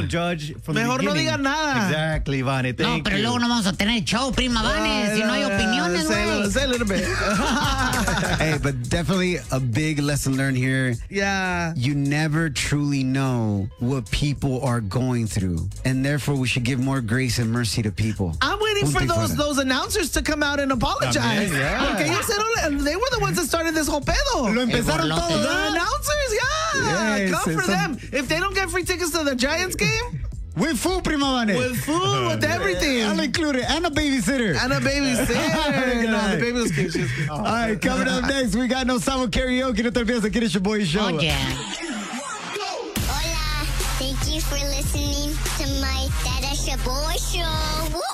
Don't judge from the Mejor no beginning. digas nada. Exactly, Vane. No, Thank pero you. luego no vamos a tener show, prima Vane, si no hay opiniones, güey. Say a little bit. Hey, but definitely a big lesson learned here. Yeah. You never truly know what people are going through, and therefore we should give more grace and mercy to people. I'm waiting for those announcers to come out and apologize. También, yeah. Porque ellos they were the ones that started this whole pedo. Lo empezaron borlote. todos, The ¿verdad? announcers, yeah. Yes, Come for it's them. If they don't get free tickets to the Giants game, With food, prima Vane. with food, with everything. I'll include it. And a babysitter. And a babysitter. No, the baby was cute. She was cute. All right, coming up next, we got No Samo Karaoke. No te olvides, aquí es your boy show. Oh, yeah. Hola, thank you for listening to my Dada Shaboy Show.